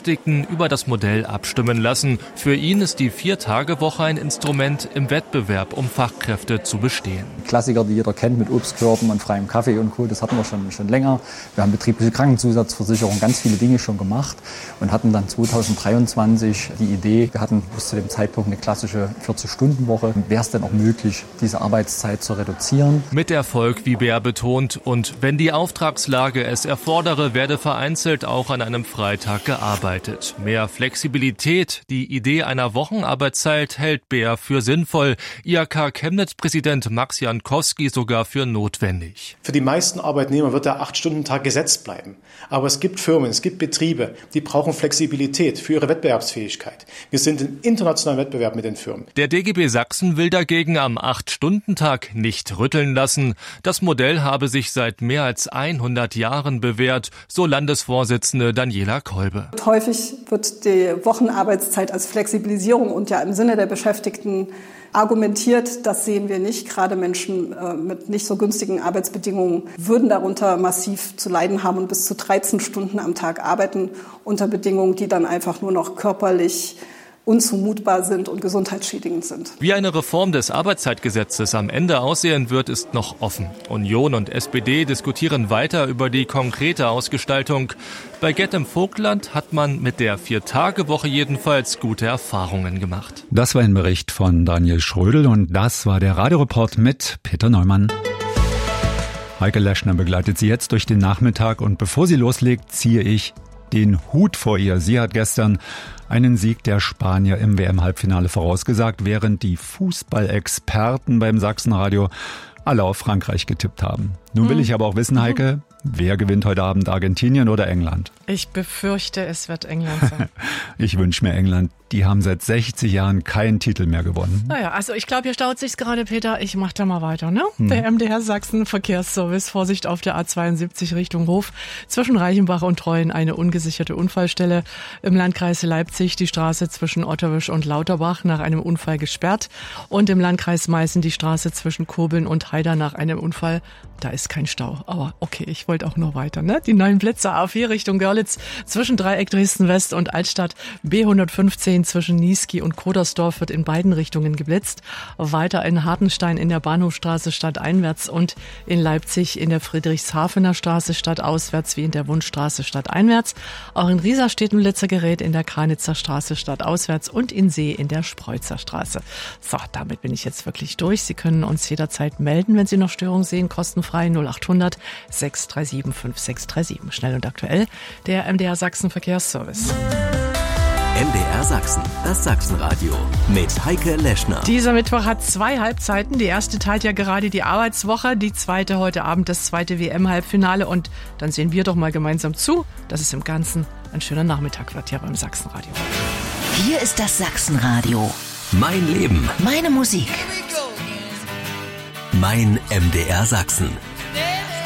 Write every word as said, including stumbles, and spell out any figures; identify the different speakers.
Speaker 1: Beschäftigten über das Modell abstimmen lassen. Für ihn ist die Vier-Tage-Woche ein Instrument im Wettbewerb, um Fachkräfte zu bestehen.
Speaker 2: Klassiker, die jeder kennt mit Obstkörben und freiem Kaffee und Co., das hatten wir schon, schon länger. Wir haben betriebliche Krankenzusatzversicherung, ganz viele Dinge schon gemacht und hatten dann zweitausenddreiundzwanzig die Idee, wir hatten bis zu dem Zeitpunkt eine klassische vierzig-Stunden-Woche. Wäre es denn auch möglich, diese Arbeitszeit zu reduzieren?
Speaker 1: Mit Erfolg, wie Beer betont. Und wenn die Auftragslage es erfordere, werde vereinzelt auch an einem Freitag gearbeitet. Mehr Flexibilität, die Idee einer Wochenarbeitszeit hält Beer für sinnvoll. I H K-Chemnitz-Präsident Max Jankowski sogar für notwendig.
Speaker 3: Für die meisten Arbeitnehmer wird der acht-Stunden-Tag gesetzt bleiben. Aber es gibt Firmen, es gibt Betriebe, die brauchen Flexibilität für ihre Wettbewerbsfähigkeit. Wir sind im internationalen Wettbewerb mit den Firmen.
Speaker 1: Der D G B Sachsen will dagegen am acht-Stunden-Tag nicht rütteln lassen. Das Modell habe sich seit mehr als hundert Jahren bewährt, so Landesvorsitzende Daniela Kolbe.
Speaker 4: Häufig wird die Wochenarbeitszeit als Flexibilisierung und ja im Sinne der Beschäftigten argumentiert. Das sehen wir nicht. Gerade Menschen äh, mit nicht so günstigen Arbeitsbedingungen würden darunter massiv zu leiden haben und bis zu dreizehn Stunden am Tag arbeiten unter Bedingungen, die dann einfach nur noch körperlich unzumutbar sind und gesundheitsschädigend sind.
Speaker 1: Wie eine Reform des Arbeitszeitgesetzes am Ende aussehen wird, ist noch offen. Union und S P D diskutieren weiter über die konkrete Ausgestaltung. Bei Get im Vogtland hat man mit der Vier-Tage-Woche jedenfalls gute Erfahrungen gemacht.
Speaker 5: Das war ein Bericht von Daniel Schrödel und das war der Radioreport mit Peter Neumann. Heike Leschner begleitet Sie jetzt durch den Nachmittag und bevor sie loslegt, ziehe ich den Hut vor ihr. Sie hat gestern einen Sieg der Spanier im W M-Halbfinale vorausgesagt, während die Fußballexperten beim Sachsenradio alle auf Frankreich getippt haben. Nun will ich aber auch wissen, Heike, wer gewinnt heute Abend, Argentinien oder England?
Speaker 6: Ich befürchte, es wird England sein.
Speaker 5: Ich wünsche mir England. Die haben seit sechzig Jahren keinen Titel mehr gewonnen.
Speaker 6: Naja, also ich glaube, hier staut sich's gerade, Peter. Ich mach da mal weiter, ne?
Speaker 5: Hm.
Speaker 6: Der M D R Sachsen Verkehrsservice. Vorsicht auf der A zweiundsiebzig Richtung Hof. Zwischen Reichenbach und Treuen eine ungesicherte Unfallstelle. Im Landkreis Leipzig die Straße zwischen Otterwisch und Lauterbach nach einem Unfall gesperrt. Und im Landkreis Meißen die Straße zwischen Kurbeln und Heider nach einem Unfall. Da ist kein Stau. Aber okay, ich wollte auch noch weiter, ne? Die neuen Blitze A vier Richtung Görlitz zwischen Dreieck Dresden West und Altstadt. B hundertfünfzehn zwischen Niesky und Kodersdorf wird in beiden Richtungen geblitzt. Weiter in Hartenstein in der Bahnhofstraße stadteinwärts und in Leipzig in der Friedrichshafener Straße stadtauswärts wie in der Wundstraße stadteinwärts. Auch in Riesa steht ein Blitzergerät in der Kranitzer Straße stadtauswärts und in See in der Spreutzer Straße. So, damit bin ich jetzt wirklich durch. Sie können uns jederzeit melden, wenn Sie noch Störungen sehen, kostenfrei null acht hundert sechs drei sieben fünf sechs drei sieben. Schnell und aktuell, der M D R Sachsen Verkehrsservice.
Speaker 7: M D R Sachsen, das Sachsenradio mit Heike Leschner.
Speaker 6: Dieser Mittwoch hat zwei Halbzeiten. Die erste teilt ja gerade die Arbeitswoche, die zweite heute Abend das zweite W M-Halbfinale. Und dann sehen wir doch mal gemeinsam zu, dass es im Ganzen ein schöner Nachmittag wird hier beim Sachsenradio.
Speaker 8: Hier ist das Sachsenradio.
Speaker 7: Mein Leben.
Speaker 8: Meine Musik.
Speaker 7: Mein M D R Sachsen.